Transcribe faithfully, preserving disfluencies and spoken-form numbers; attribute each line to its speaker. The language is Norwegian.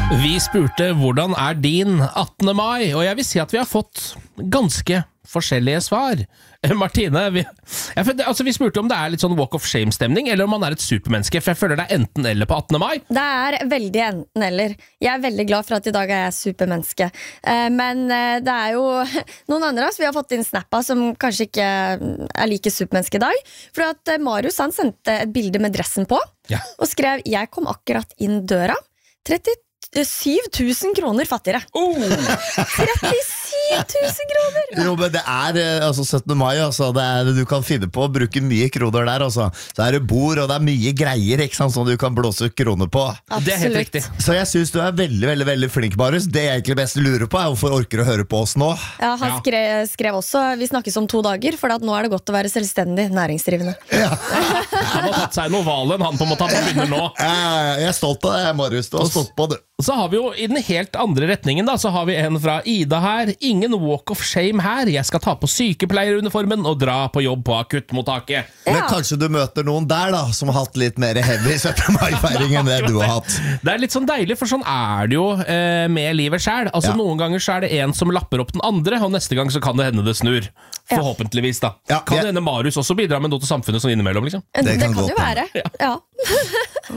Speaker 1: Vi spurte hvordan er din attende mai, og jeg vil si at vi har fått ganske forskjellige svar. Martine, vi, jeg, altså vi spurte om det er litt sånn walk of shame-stemning, eller om man er et supermenneske, for jeg føler det er enten eller på attende mai.
Speaker 2: Det er veldig enten eller. Jeg er veldig glad for at i dag er jeg supermenneske. Men det er jo noen andre vi har fått inn snappa som kanskje ikke er like supermenneske i dag. For at Marius han sendte et bilde med dressen på,
Speaker 1: ja.
Speaker 2: Og skrev, jeg kom akkurat inn døra, trettisju tusen kroner fattigere.
Speaker 1: Oh.
Speaker 2: trettisju tusen kroner!
Speaker 3: Jo, men det er altså, syttende mai, altså, det er, du kan finne på å bruke mye kroner der, altså. Så er det bord, og det er mye greier, ikke sant, som du kan blåse kroner på.
Speaker 2: Absolutt.
Speaker 1: Det er helt riktig.
Speaker 3: Så jeg synes du er veldig, veldig, veldig flink, Marius. Det jeg egentlig best lurer på er hvorfor orker du å høre på oss nå?
Speaker 2: Ja, han
Speaker 1: Ja.
Speaker 2: skrev, skrev også, vi snakkes om to dager, for at nå er det godt å være selvstendig næringsdrivende.
Speaker 3: Ja.
Speaker 1: Han har tatt seg noe valen, han på en måte han begynner nå.
Speaker 3: Jeg er stolt av det, Marius. Du har stått på det.
Speaker 1: Så har vi jo i den helt andre retningen da, så har vi en fra Ida her. Ingen walk of shame her. Jeg skal ta på sykepleieruniformen og dra på jobb på akuttmottaket.
Speaker 3: Men
Speaker 2: Ja.
Speaker 3: kanskje du møter noen der da, som har hatt litt mer heavy syttende mai-feiring enn det du har hatt.
Speaker 1: Det er litt sånn deilig, for sånn er det jo eh, med livet selv. Altså
Speaker 3: Ja.
Speaker 1: noen ganger så er det en som lapper opp den andre, og neste gang så kan det hende det snur. Forhåpentligvis da.
Speaker 3: Ja,
Speaker 1: Kan
Speaker 3: jeg-
Speaker 1: det hende Marius også bidra med noe til samfunnet sånn innimellom, liksom?
Speaker 2: Det,
Speaker 3: Det
Speaker 2: det
Speaker 3: kan
Speaker 2: kan
Speaker 3: godt
Speaker 2: jo være. Ja.